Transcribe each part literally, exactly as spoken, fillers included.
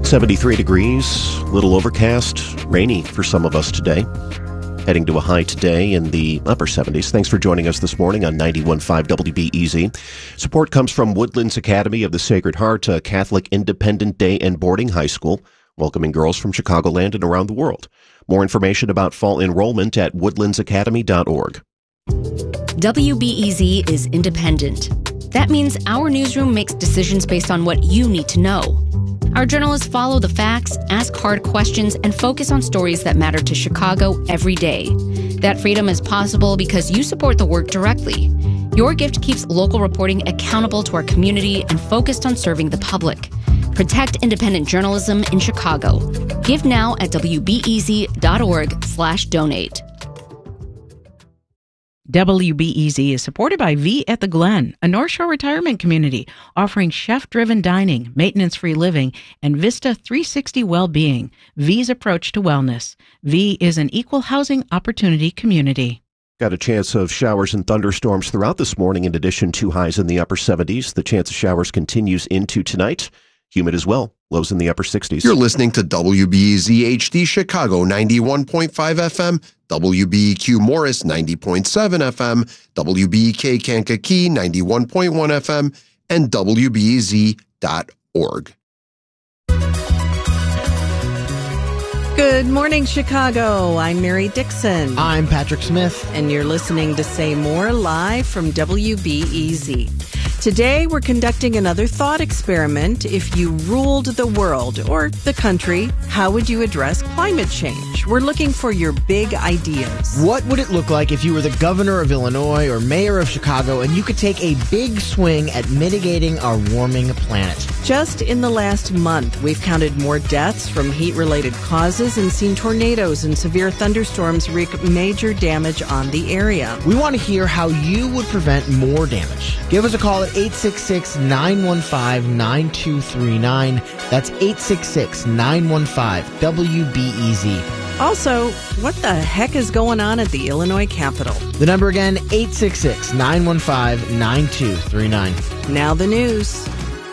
seventy-three degrees, a little overcast, rainy for some of us today. Heading to a high today in the upper seventies. Thanks for joining us this morning on ninety-one point five W B E Z. Support comes from Woodlands Academy of the Sacred Heart, a Catholic independent day and boarding high school, welcoming girls from Chicagoland and around the world. More information about fall enrollment at woodlands academy dot org. W B E Z is independent. That means our newsroom makes decisions based on what you need to know. Our journalists follow the facts, ask hard questions, and focus on stories that matter to Chicago every day. That freedom is possible because you support the work directly. Your gift keeps local reporting accountable to our community and focused on serving the public. Protect independent journalism in Chicago. Give now at W B E Z dot org slash donate. W B E Z is supported by V at the Glen, a North Shore retirement community offering chef-driven dining, maintenance-free living, and Vista three sixty well-being, V's approach to wellness. V is an equal housing opportunity community. Got a chance of showers and thunderstorms throughout this morning, in addition to highs in the upper seventies. The chance of showers continues into tonight. Humid as well. Lows in the upper sixties. You're listening to W B E Z H D Chicago ninety-one point five F M, W B E Q Morris ninety point seven F M, W B E K Kankakee ninety-one point one F M, and W B E Z dot org. Good morning, Chicago. I'm Mary Dixon. I'm Patrick Smith. And you're listening to Say More live from W B E Z. Today, we're conducting another thought experiment. If you ruled the world or the country, how would you address climate change? We're looking for your big ideas. What would it look like if you were the governor of Illinois or mayor of Chicago and you could take a big swing at mitigating our warming planet? Just in the last month, we've counted more deaths from heat-related causes and seen tornadoes and severe thunderstorms wreak major damage on the area. We want to hear how you would prevent more damage. Give us a call at eight six six, nine one five, nine two three nine. That's eight six six, nine one five, W B E Z. Also, what the heck is going on at the Illinois Capitol? The number again, eight six six, nine one five, nine two three nine. Now the news.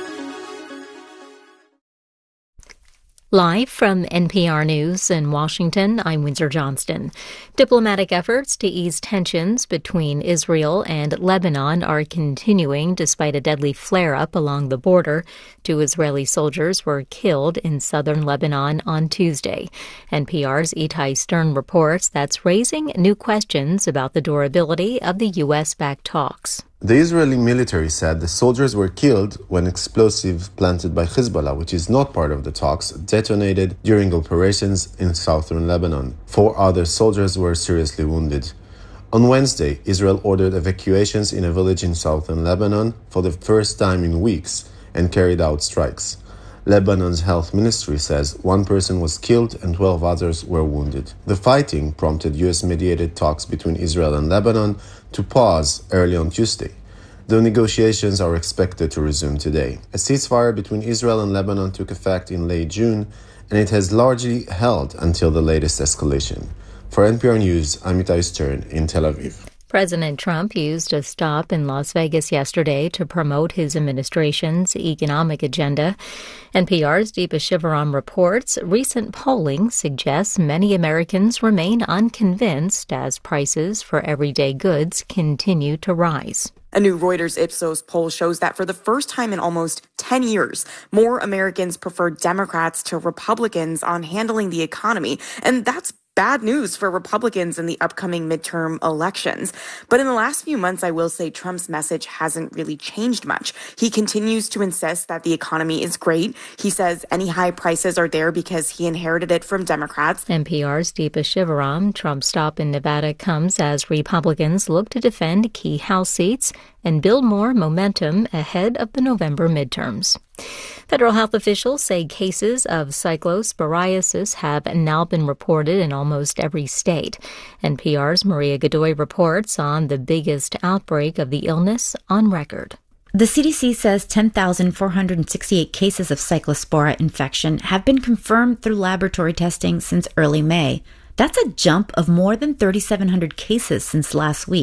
Live from N P R News in Washington, I'm Windsor Johnston. Diplomatic efforts to ease tensions between Israel and Lebanon are continuing despite a deadly flare-up along the border. Two Israeli soldiers were killed in southern Lebanon on Tuesday. N P R's Itai Stern reports that's raising new questions about the durability of the U S-backed talks. The Israeli military said the soldiers were killed when explosives planted by Hezbollah, which is not part of the talks, detonated during operations in southern Lebanon. Four other soldiers were seriously wounded. On Wednesday, Israel ordered evacuations in a village in southern Lebanon for the first time in weeks and carried out strikes. Lebanon's health ministry says one person was killed and twelve others were wounded. The fighting prompted U S-mediated talks between Israel and Lebanon to pause early on Tuesday. The negotiations are expected to resume today. A ceasefire between Israel and Lebanon took effect in late June, and it has largely held until the latest escalation. For N P R News, I'm Itai Stern in Tel Aviv. President Trump used a stop in Las Vegas yesterday to promote his administration's economic agenda. N P R's Deepa Shivaram reports recent polling suggests many Americans remain unconvinced as prices for everyday goods continue to rise. A new Reuters Ipsos poll shows that for the first time in almost ten years, more Americans prefer Democrats to Republicans on handling the economy. And that's bad news for Republicans in the upcoming midterm elections. But in the last few months, I will say Trump's message hasn't really changed much. He continues to insist that the economy is great. He says any high prices are there because he inherited it from Democrats. N P R's Deepa Shivaram. Trump's stop in Nevada comes as Republicans look to defend key House seats and build more momentum ahead of the November midterms. Federal health officials say cases of cyclosporiasis have now been reported in almost every state. N P R's Maria Godoy reports on the biggest outbreak of the illness on record. The C D C says ten thousand four hundred sixty-eight cases of cyclospora infection have been confirmed through laboratory testing since early May. That's a jump of more than three thousand seven hundred cases since last week.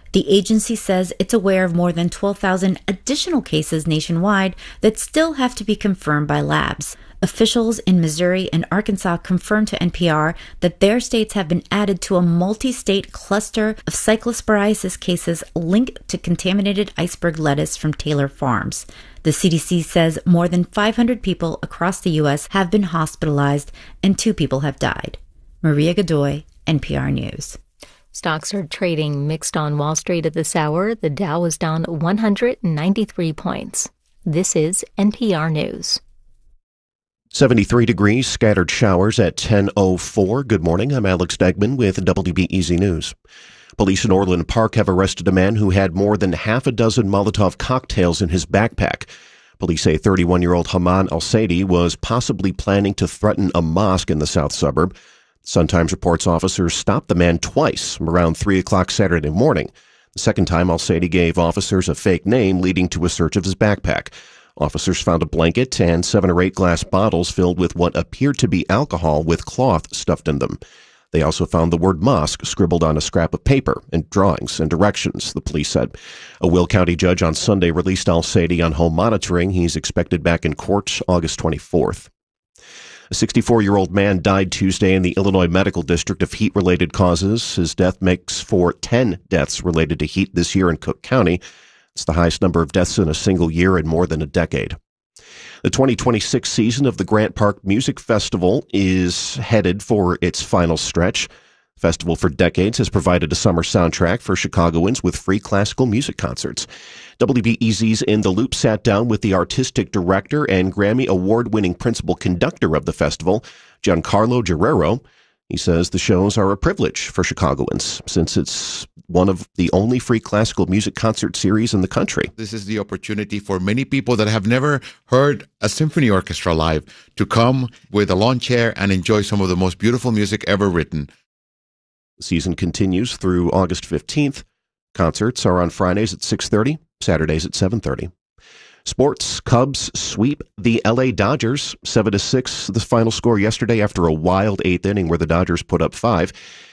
The agency says it's aware of more than twelve thousand additional cases nationwide that still have to be confirmed by labs. Officials in Missouri and Arkansas confirmed to N P R that their states have been added to a multi-state cluster of cyclosporiasis cases linked to contaminated iceberg lettuce from Taylor Farms. The C D C says more than five hundred people across the U S have been hospitalized and two people have died. Maria Godoy, N P R News. Stocks are trading mixed on Wall Street at this hour. The Dow is down one hundred ninety-three points. This is N P R News. seventy-three degrees, scattered showers at ten oh four. Good morning. I'm Alex Degman with W B E Z News. Police in Orland Park have arrested a man who had more than half a dozen Molotov cocktails in his backpack. Police say thirty-one-year-old Haman Al-Saidi was possibly planning to threaten a mosque in the south suburb. Sun-Times reports officers stopped the man twice around three o'clock Saturday morning. The second time, Al-Saidi gave officers a fake name, leading to a search of his backpack. Officers found a blanket and seven or eight glass bottles filled with what appeared to be alcohol with cloth stuffed in them. They also found the word mosque scribbled on a scrap of paper and drawings and directions, the police said. A Will County judge on Sunday released Al-Saidi on home monitoring. He's expected back in court August twenty-fourth. A sixty-four-year-old man died Tuesday in the Illinois Medical District of heat-related causes. His death makes for ten deaths related to heat this year in Cook County. It's the highest number of deaths in a single year in more than a decade. The twenty twenty-six season of the Grant Park Music Festival is headed for its final stretch. The festival for decades has provided a summer soundtrack for Chicagoans with free classical music concerts. W B E Z's In the Loop sat down with the artistic director and Grammy Award-winning principal conductor of the festival, Giancarlo Guerrero. He says the shows are a privilege for Chicagoans since it's one of the only free classical music concert series in the country. This is the opportunity for many people that have never heard a symphony orchestra live to come with a lawn chair and enjoy some of the most beautiful music ever written. The season continues through August fifteenth. Concerts are on Fridays at six thirty, Saturdays at seven thirty. Sports, Cubs sweep the L A Dodgers, seven to six, the final score yesterday after a wild eighth inning where the Dodgers put up five.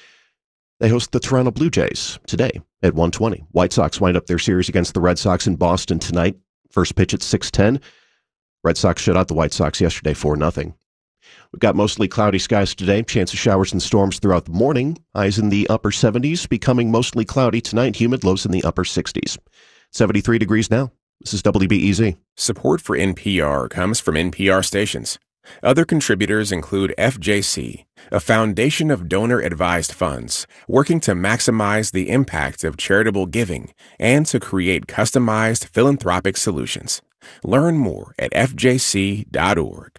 They host the Toronto Blue Jays today at one twenty. White Sox wind up their series against the Red Sox in Boston tonight. First pitch at six ten. Red Sox shut out the White Sox yesterday four nothing. We've got mostly cloudy skies today. Chance of showers and storms throughout the morning. Highs in the upper seventies, becoming mostly cloudy tonight. Humid, lows in the upper sixties. seventy-three degrees now. This is W B E Z. Support for N P R comes from N P R stations. Other contributors include F J C, a foundation of donor-advised funds working to maximize the impact of charitable giving and to create customized philanthropic solutions. Learn more at f j c dot org.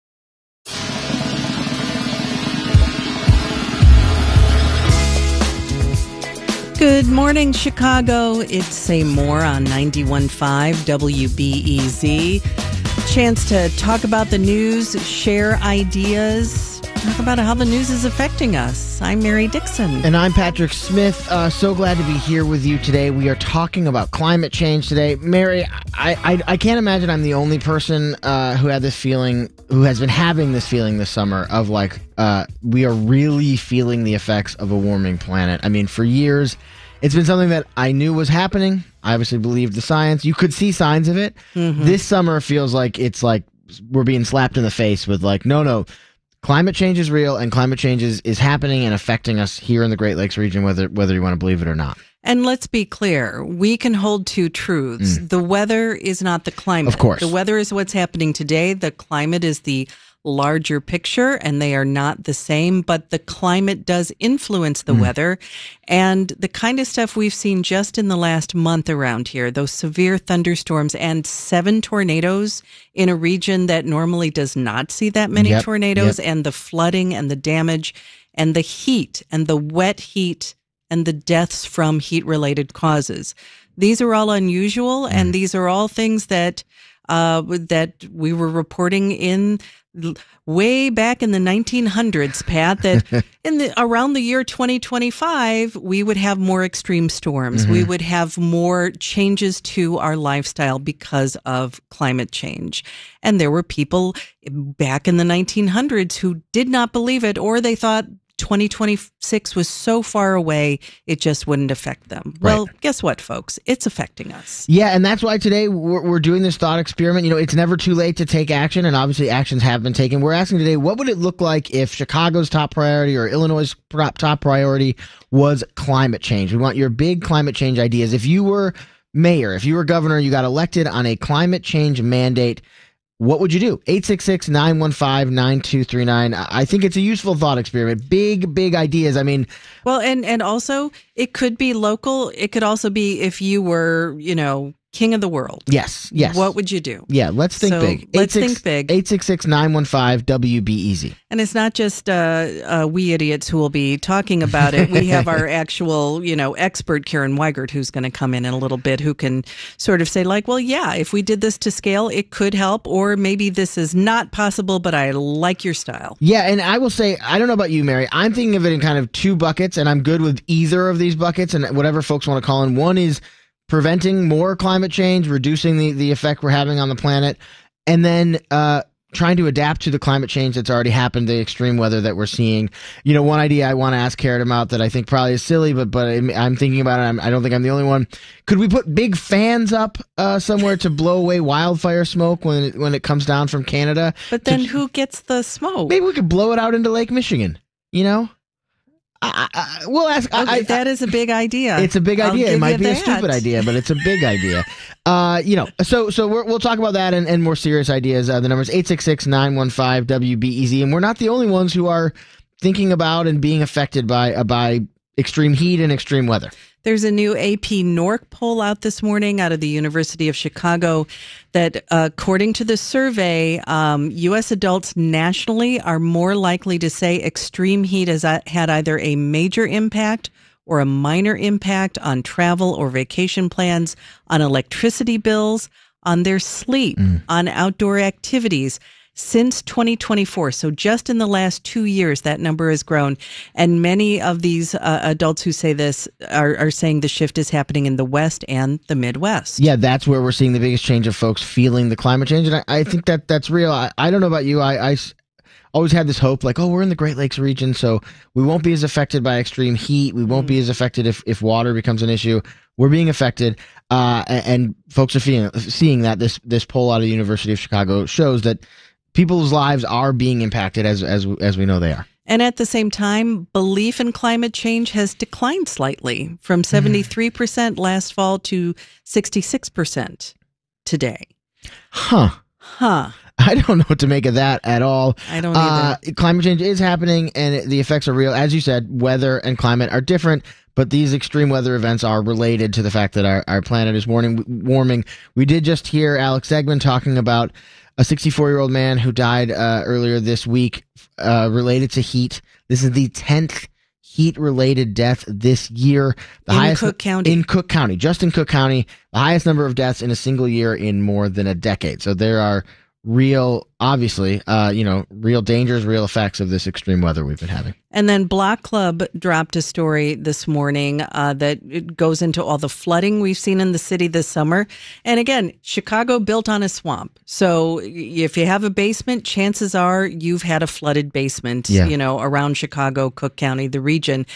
Good morning, Chicago. It's Say More on ninety-one point five W B E Z. Chance to talk about the news, share ideas, talk about how the news is affecting us. I'm Mary Dixon. And I'm Patrick Smith. Uh, so glad to be here with you today. We are talking about climate change today. Mary, I, I, I can't imagine I'm the only person uh, who had this feeling, who has been having this feeling this summer of like, uh, we are really feeling the effects of a warming planet. I mean, for years, it's been something that I knew was happening. I obviously believed the science. You could see signs of it. Mm-hmm. This summer feels like it's like we're being slapped in the face with like, no, no, climate change is real and climate change is, is happening and affecting us here in the Great Lakes region, whether whether you want to believe it or not. And let's be clear, we can hold two truths. Mm. The weather is not the climate. Of course. The weather is what's happening today. The climate is the larger picture, and they are not the same, but the climate does influence the mm. weather. And the kind of stuff we've seen just in the last month around here, those severe thunderstorms and seven tornadoes in a region that normally does not see that many yep. tornadoes, yep. and the flooding and the damage and the heat and the wet heat and the deaths from heat-related causes. These are all unusual, mm. and these are all things that uh, that we were reporting in way back in the nineteen hundreds, Pat, that in the around the year twenty twenty-five, we would have more extreme storms. Mm-hmm. We would have more changes to our lifestyle because of climate change. And there were people back in the nineteen hundreds who did not believe it, or they thought twenty twenty-six was so far away, it just wouldn't affect them. Well, Right. guess what, folks? It's affecting us. Yeah, and that's why today we're, we're doing this thought experiment. You know, it's never too late to take action, and obviously actions have been taken. We're asking today, what would it look like if Chicago's top priority or Illinois' top priority was climate change? We want your big climate change ideas. If you were mayor, if you were governor, you got elected on a climate change mandate, what would you do? eight six six, nine one five, nine two three nine. I think it's a useful thought experiment. Big, big ideas. I mean, Well, and, and also it could be local. It could also be if you were, you know, king of the world. yes, yes. What would you do? Yeah, let's think So, big. let's think big. eight six six, nine one five, W B E Z. And it's not just uh, uh, we idiots who will be talking about it. We have our actual, you know, expert, Karen Weigert, who's going to come in in a little bit, who can sort of say like, well, yeah, if we did this to scale, it could help. Or maybe this is not possible, but I like your style. Yeah, and I will say, I don't know about you, Mary. I'm thinking of it in kind of two buckets, and I'm good with either of these buckets and whatever folks want to call in. One is preventing more climate change, reducing the, the effect we're having on the planet, and then uh, trying to adapt to the climate change that's already happened, the extreme weather that we're seeing. You know, one idea I want to ask Karen about that I think probably is silly, but but I'm, I'm thinking about it. I'm, I don't think I'm the only one. Could we put big fans up uh, somewhere to blow away wildfire smoke when it, when it comes down from Canada? But then To- who gets the smoke? maybe we could blow it out into Lake Michigan, you know? I, I, I, we'll ask. I, Okay, I, that is a big idea. It's a big I'll idea. It give might you be a that. stupid idea, but it's a big idea. Uh, you know, so so we're, we'll talk about that and, and more serious ideas. Uh, the number is eight six six, nine one five, W B E Z, and we're not the only ones who are thinking about and being affected by uh, by extreme heat and extreme weather. There's a new A P N O R C poll out this morning out of the University of Chicago that, uh, according to the survey, um, U S adults nationally are more likely to say extreme heat has uh, had either a major impact or a minor impact on travel or vacation plans, on electricity bills, on their sleep, Mm. on outdoor activities. Since twenty twenty-four, so just in the last two years, that number has grown. And many of these uh, adults who say this are, are saying the shift is happening in the West and the Midwest. Yeah, that's where we're seeing the biggest change of folks feeling the climate change, and I, I think that that's real. I, I don't know about you. I, I s- always had this hope, like, oh, we're in the Great Lakes region, so we won't be as affected by extreme heat. We won't be as affected if, if water becomes an issue. We're being affected, uh, and, and folks are feeling, seeing that. This this poll out of the University of Chicago shows that people's lives are being impacted as as as we know they are. And at the same time, belief in climate change has declined slightly from seventy-three percent last fall to sixty-six percent today. Huh. Huh. I don't know what to make of that at all. I don't Uh, either. climate change is happening, and it, the effects are real. As you said, weather and climate are different, but these extreme weather events are related to the fact that our, our planet is warming. warming. We did just hear Alex Zegman talking about a sixty-four-year-old man who died uh, earlier this week uh, related to heat. This is the tenth heat-related death this year. The In highest Cook County. In Cook County, just in Cook County, the highest number of deaths in a single year in more than a decade. So there are real, obviously, uh, you know, real dangers, real effects of this extreme weather we've been having. And then Block Club dropped a story this morning uh, that it goes into all the flooding we've seen in the city this summer. And again, Chicago built on a swamp. So if you have a basement, chances are you've had a flooded basement, Yeah. you know, around Chicago, Cook County, the region.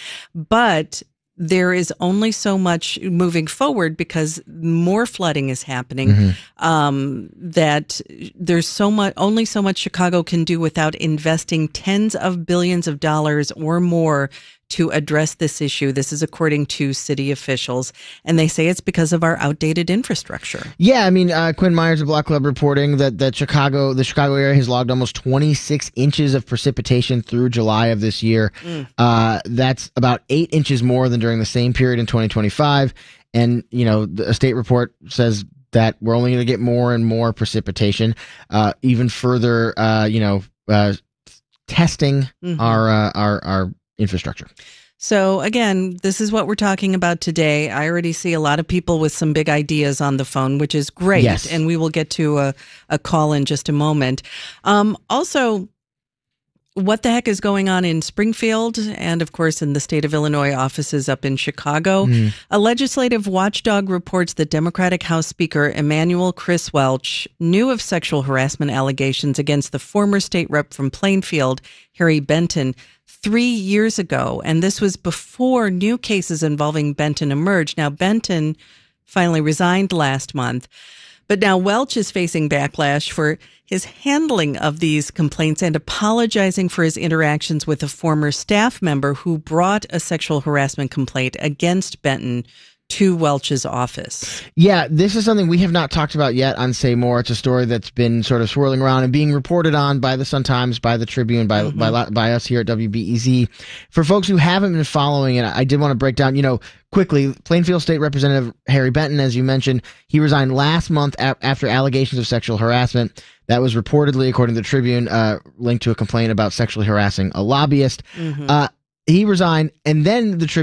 But there is only so much moving forward because more flooding is happening. Mm-hmm. Um, that there's so much, only so much Chicago can do without investing tens of billions of dollars or more to address this issue. This is according to city officials, and they say it's because of our outdated infrastructure. Yeah, I mean, uh, Quinn Myers of Block Club reporting that that Chicago, the Chicago area, has logged almost twenty-six inches of precipitation through July of this year. Mm. Uh, that's about eight inches more than during the same period in twenty twenty-five. And you know, the, a state report says that we're only going to get more and more precipitation. Uh, even further, uh, you know, uh, testing Mhm. our uh, our our infrastructure. So again, this is what we're talking about today. I already see a lot of people with some big ideas on the phone, which is great. Yes. And we will get to a, a call in just a moment. Um, also, what the heck is going on in Springfield and, of course, in the state of Illinois, offices up in Chicago. Mm. A legislative watchdog reports that Democratic House Speaker Emanuel Chris Welch knew of sexual harassment allegations against the former state rep from Plainfield, Harry Benton, three years ago. And this was before new cases involving Benton emerged. Now, Benton finally resigned last month. But now Welch is facing backlash for his handling of these complaints and apologizing for his interactions with a former staff member who brought a sexual harassment complaint against Benton to Welch's office. Yeah, this is something we have not talked about yet on Say More. It's a story that's been sort of swirling around and being reported on by the Sun-Times, by the Tribune, by, mm-hmm. by by us here at W B E Z. For folks who haven't been following it, I did want to break down, you know, quickly, Plainfield State Representative Harry Benton, as you mentioned, he resigned last month a- after allegations of sexual harassment. That was reportedly, according to the Tribune, uh, linked to a complaint about sexually harassing a lobbyist. Mm-hmm. Uh, he resigned, and then the Tribune